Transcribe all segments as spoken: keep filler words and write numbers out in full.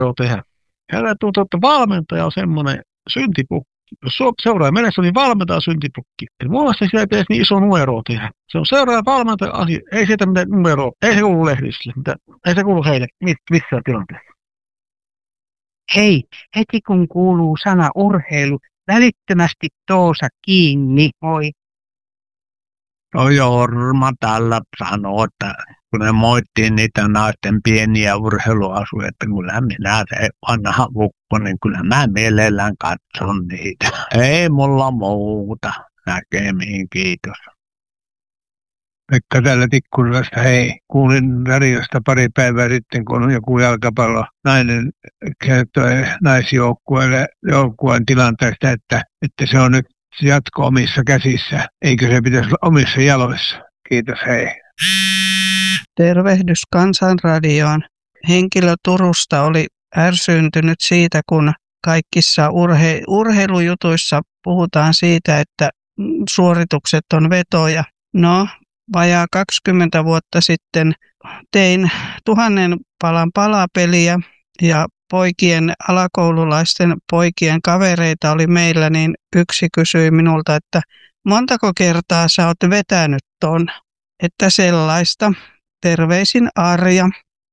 tehdä. Hän tuntuu, että valmentaja on semmoinen syntipukki. Jos seuraaja menessä, niin valmentaja on syntipukki. Et mun mielestä sitä ei pitäisi niin iso numeroa tehdä. Se on seuraaja valmentaja asia. Ei siitä mitään numeroa. Ei se kuulu lehdistölle. Ei se kuulu heille missään tilanteessa. Hei, heti kun kuuluu sana urheilu, välittömästi Toosa kiinni. Moi. No Jorma tällä sanoo, että kun ne moittiin niitä naisten pieniä urheiluasuja, että kyllä minä se vanha vukko, niin kyllä mä mielellään katson niitä. Ei mulla muuta. Näkemiin, kiitos. Pekka täällä Tikkurilassa, hei. Kuulin radiosta pari päivää sitten, kun on joku jalkapallo nainen kertoi naisjoukkueelle joukkueen tilanteesta, että, että se on nyt jatko omissa käsissä. Eikö se pitäisi olla omissa jaloissa? Kiitos, hei. Tervehdys Kansanradioon. Henkilö Turusta oli ärsyyntynyt siitä, kun kaikissa urhe- urheilujutuissa puhutaan siitä, että suoritukset on vetoja. No, vajaa kaksikymmentä vuotta sitten tein tuhannen palan palapeliä ja poikien, alakoululaisten poikien kavereita oli meillä, niin yksi kysyi minulta, että montako kertaa sä oot vetänyt ton? Että sellaista. Terveisin Arja.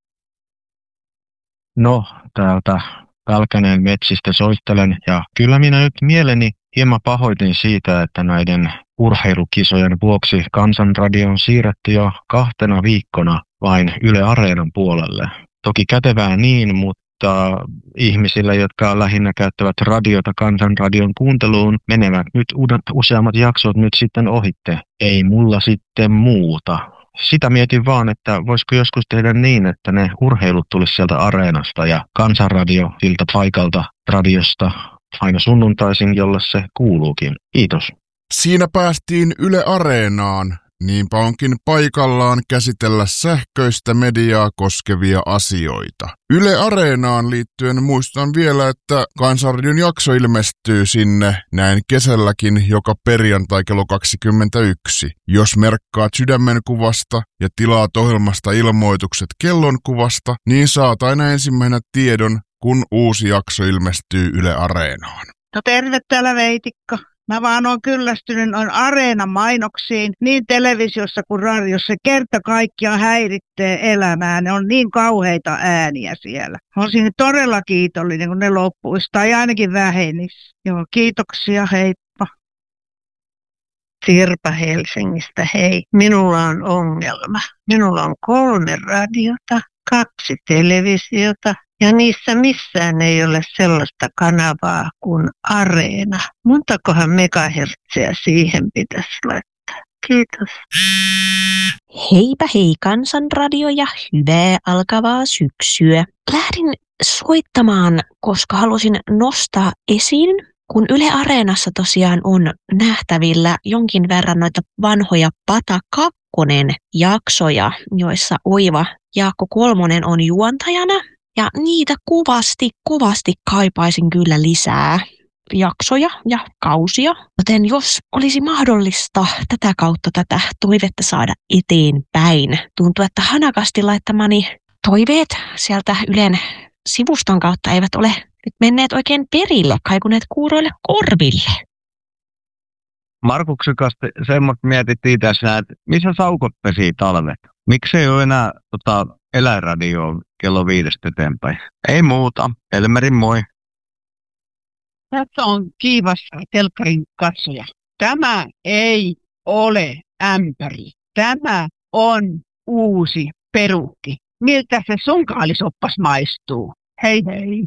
No, täältä Pälkäneen metsistä soittelen ja kyllä minä nyt mieleni hieman pahoitin siitä, että näiden urheilukisojen vuoksi Kansanradio on siirretty jo kahtena viikkona vain Yle Areenan puolelle. Toki kätevää niin, mutta ihmisille, jotka lähinnä käyttävät radiota Kansanradion kuunteluun, menevät nyt uudet, useammat jaksot nyt sitten ohitte. Ei mulla sitten muuta. Sitä mietin vaan, että voisiko joskus tehdä niin, että ne urheilut tulisi sieltä Areenasta ja Kansanradio siltä paikalta radiosta aina sunnuntaisin, jolle se kuuluukin. Kiitos. Siinä päästiin Yle Areenaan. Niinpä onkin paikallaan käsitellä sähköistä mediaa koskevia asioita. Yle Areenaan liittyen muistan vielä, että Kansanradion jakso ilmestyy sinne näin kesälläkin joka perjantai kello kaksikymmentäyksi. Jos merkkaat sydämenkuvasta ja tilaat ohjelmasta ilmoitukset kellonkuvasta, niin saat aina ensimmäisenä tiedon, kun uusi jakso ilmestyy Yle Areenaan. No terve täällä Veitikka. Mä vaan oon kyllästynyt noin Areenan mainoksiin, niin televisiossa kuin radiossa. Kerta kaikkiaan häiritsee elämää. Ne on niin kauheita ääniä siellä. Mä olisin todella kiitollinen, kun ne loppuisi tai ainakin vähenisi. Joo, kiitoksia, heippa. Sirpa Helsingistä, hei. Minulla on ongelma. Minulla on kolme radiota, kaksi televisiota. Ja niissä missään ei ole sellaista kanavaa kuin Areena. Montakohan megahertsiä siihen pitäisi laittaa? Kiitos. Heipä hei Kansanradio ja hyvää alkavaa syksyä. Lähdin soittamaan, koska halusin nostaa esiin, kun Yle Areenassa tosiaan on nähtävillä jonkin verran noita vanhoja Pata kakkonen jaksoja, joissa Oiva Jaakko Kolmonen on juontajana. Ja niitä kovasti, kovasti kaipaisin kyllä lisää jaksoja ja kausia. Joten jos olisi mahdollista tätä kautta tätä toivetta saada eteenpäin. Tuntuu, että hanakasti laittamani toiveet sieltä Ylen sivuston kautta eivät ole nyt menneet oikein perille, kaikuneet kuuroille korville. Markuksen kanssa semmoista mietittiin tässä, että missä saukot pesii talvet? Miksi ei ole enää tota, eläinradioa kello viidestä eteenpäin? Ei muuta. Elmerin moi. Tässä on kiivas telkkarin katsoja. Tämä ei ole ämpäri. Tämä on uusi peruukki. Miltä se sunkaalisoppas maistuu? Hei hei.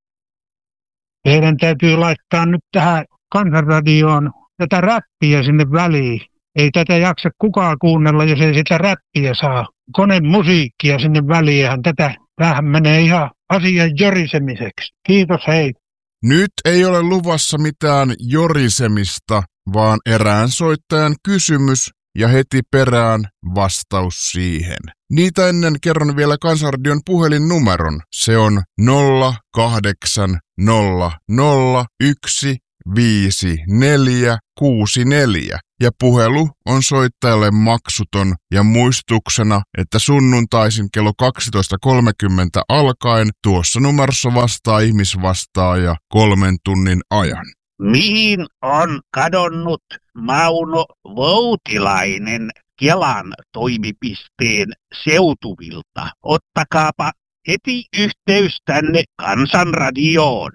Teidän täytyy laittaa nyt tähän Kansanradioon tätä räppiä sinne väliin. Ei tätä jaksa kukaan kuunnella, jos ei sitä räppiä saa. Konemusiikkia sinne väliin. Tätä tähän menee ihan asian jorisemiseksi. Kiitos, hei. Nyt ei ole luvassa mitään jorisemista, vaan erään soittajan kysymys ja heti perään vastaus siihen. Niitä ennen kerron vielä Kansanradion puhelinnumeron. Se on nolla kahdeksan nolla nolla yksi viisi neljä kuusi neljä. ja puhelu on soittajalle maksuton ja muistutuksena, että sunnuntaisin kello kaksitoista kolmekymmentä alkaen tuossa numerossa vastaa ihmisvastaaja kolmen tunnin ajan. Mihin on kadonnut Mauno Voutilainen Kelan toimipisteen seutuvilta? Ottakaapa heti yhteys tänne Kansanradioon.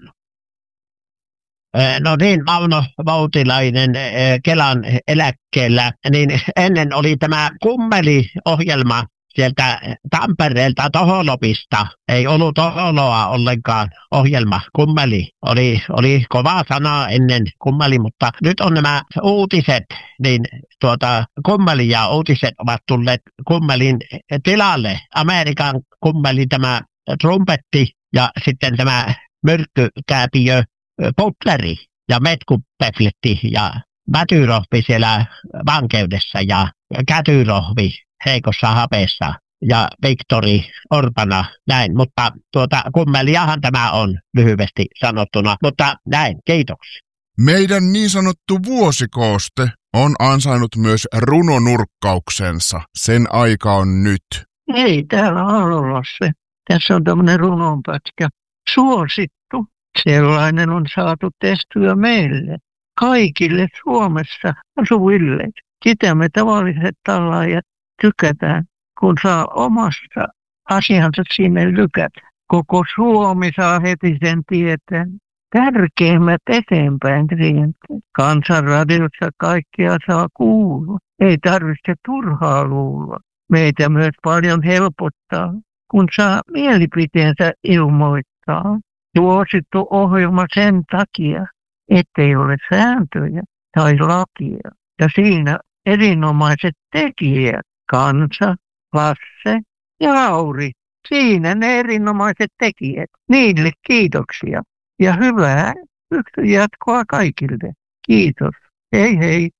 No niin, Mauno Voutilainen Kelan eläkkeellä, niin ennen oli tämä kummeli-ohjelma sieltä Tampereelta Toholopista. Ei ollut Toholoa ollenkaan ohjelma, kummeli. Oli, oli kova sana ennen kummeli, mutta nyt on nämä uutiset, niin tuota kummeli ja uutiset ovat tulleet kummelin tilalle. Amerikan kummeli, tämä trumpetti ja sitten tämä myrkkykääpiö Butleri ja Metkupefletti ja Mätyrohvi siellä vankeudessa ja Kätyrohvi heikossa hapeessa ja Viktori Orpana, näin, mutta tuota kummeliahan tämä on lyhyesti sanottuna, mutta näin, kiitoksia. Meidän niin sanottu vuosikooste on ansainnut myös runonurkkauksensa. Sen aika on nyt. Ei täällä Alolla. Tässä on tämmöinen runonpätkä. Suosittu. Sellainen on saatu tehtyä meille, kaikille Suomessa asuville. Sitä me tavalliset tallaajat tykätään, kun saa omasta asiansa sinne lykätä. Koko Suomi saa heti sen tietää. Tärkeimmät eteenpäin rienteet. Kansanradiossa kaikkea saa kuulla. Ei tarvitse turhaa luulla. Meitä myös paljon helpottaa, kun saa mielipiteensä ilmoittaa. Suosittu ohjelma sen takia, ettei ole sääntöjä tai lakia. Ja siinä erinomaiset tekijät, Kansa, Lasse ja Lauri. Siinä ne erinomaiset tekijät. Niille kiitoksia. Ja hyvää syksyn jatkoa kaikille. Kiitos. Hei hei.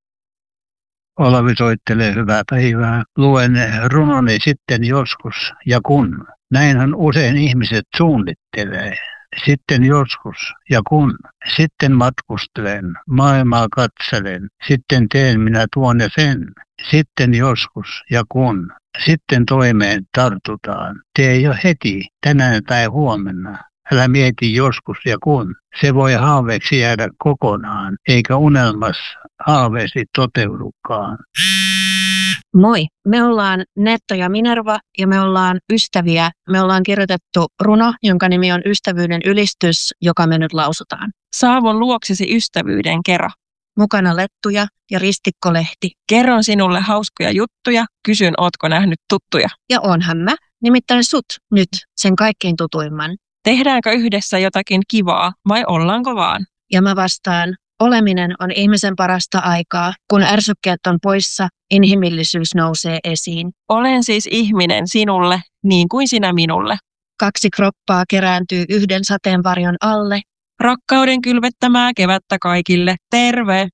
Olavi soittelee hyvää päivää. Luen runoni sitten joskus ja kun. Näinhän usein ihmiset suunnittelee. Sitten joskus ja kun. Sitten matkustelen, maailmaa katselen. Sitten teen minä tuon ja sen. Sitten joskus ja kun. Sitten toimeen tartutaan. Tee jo heti, tänään tai huomenna. Älä mieti joskus ja kun. Se voi haaveeksi jäädä kokonaan, eikä unelmassa haaveesi toteudukaan. Moi, me ollaan Netto ja Minerva ja me ollaan ystäviä. Me ollaan kirjoitettu runo, jonka nimi on Ystävyyden ylistys, joka me nyt lausutaan. Saavon luoksesi ystävyyden kera. Mukana lettuja ja ristikkolehti. Kerron sinulle hauskoja juttuja, kysyn ootko nähnyt tuttuja. Ja onhan mä, nimittäin sut nyt, sen kaikkein tutuimman. Tehdäänkö yhdessä jotakin kivaa vai ollaanko vaan? Ja mä vastaan, oleminen on ihmisen parasta aikaa. Kun ärsykkeet on poissa, inhimillisyys nousee esiin. Olen siis ihminen sinulle, niin kuin sinä minulle. Kaksi kroppaa kerääntyy yhden sateenvarjon alle. Rakkauden kylvettämää kevättä kaikille. Terve!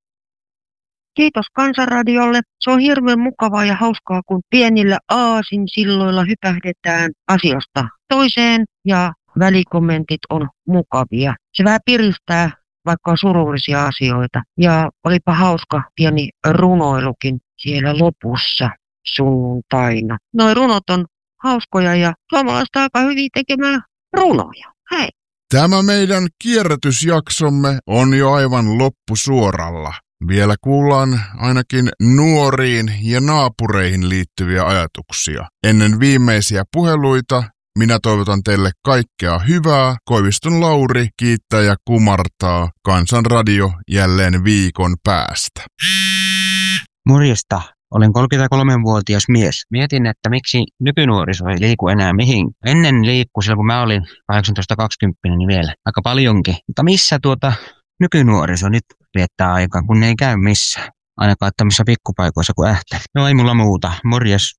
Kiitos Kansanradiolle. Se on hirveän mukavaa ja hauskaa, kun pienillä aasinsilloilla hypähdetään asiasta toiseen ja välikommentit on mukavia. Se vähän piristää, vaikka on surullisia asioita. Ja olipa hauska pieni runoilukin siellä lopussa sunnuntaina. Noi runot on hauskoja ja suomalaiset aika hyvin tekemään runoja. Hei! Tämä meidän kierrätysjaksomme on jo aivan loppusuoralla. Vielä kuullaan ainakin nuoriin ja naapureihin liittyviä ajatuksia. Ennen viimeisiä puheluita minä toivotan teille kaikkea hyvää. Koiviston Lauri kiittää ja kumartaa. Kansanradio jälleen viikon päästä. Morjesta. Olen kolmekymmentäkolmevuotias mies. Mietin, että miksi nykynuoriso ei liiku enää mihin. Ennen liikkui silloin, kun mä olin kahdeksantoista kaksikymmentä, niin vielä aika paljonkin. Mutta missä tuota nykynuoriso nyt viettää aikaa, kun ne ei käy missään. Ainakaan tämmöisissä pikkupaikoissa kuin Ähtä. No ei mulla muuta. Morjes.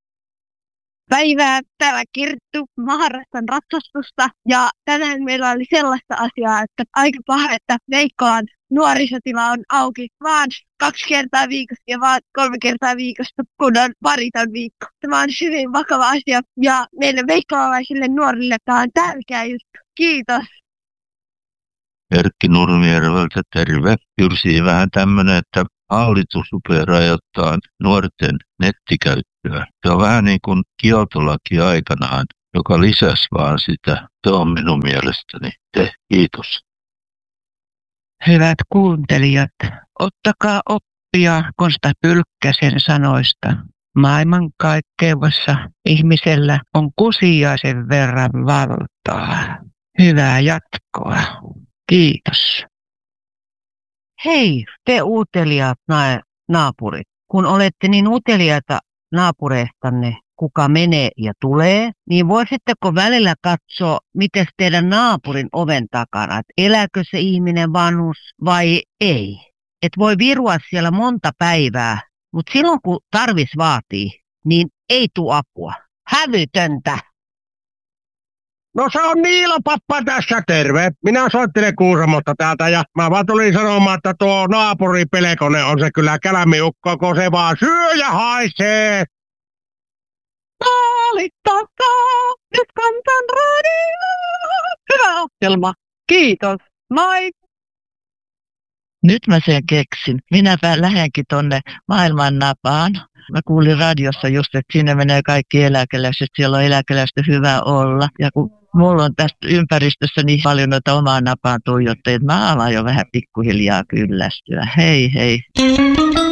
Päivää, täällä Kirttu. Mä harrastan ratsastusta ja tänään meillä oli sellaista asiaa, että aika paha, että Veikkolan nuorisotila on auki vaan kaksi kertaa viikossa ja vaan kolme kertaa viikossa, kun on pariton viikko. Tämä on hyvin vakava asia ja meille veikkolalaisille nuorille tämä on tärkeä juttu. Kiitos. Erkki Nurmijärveltä, terve. Jyrsi vähän tämmöinen, että hallitus rupeaa rajoittamaan nuorten nettikäyttöä. Se on vähän niin kuin kieltolaki aikanaan, joka lisäsi vaan sitä. Se on minun mielestäni te. Kiitos. Hyvät kuuntelijat, ottakaa oppia Konsta Pylkkäsen sanoista. Maailmankaikkeudessa ihmisellä on kusiaisen verran valtaa. Hyvää jatkoa. Kiitos. Hei, te uteliaat na- naapurit. Kun olette niin uteliaita naapureistanne, kuka menee ja tulee, niin voisitteko välillä katsoa, miten teidän naapurin oven takana, että elääkö se ihminen vanhus vai ei. Et voi virua siellä monta päivää, mutta silloin kun tarvis vaatii, niin ei tule apua. Hävytöntä. No se on Niilo pappa tässä, terve. Minä soittelen Kuusamosta täältä ja mä vaan tulin sanomaan, että tuo naapuri Pelkonen on se kyllä kälämiukko, kun se vaan syö ja haisee. Naalittakaa nyt Kansan Radio. Hyvä ohjelma. Kiitos. Moi. Nyt mä sen keksin. Minäpä lähdenkin tonne maailman napaan. Mä kuulin radiossa just, että sinne menee kaikki eläkeläiset. Siellä on eläkeläistä hyvä olla. Ja kun mulla on tästä ympäristössä niin paljon noita omaan napaan tuijottajia, että mä alan jo vähän pikkuhiljaa kyllästyä. Hei hei.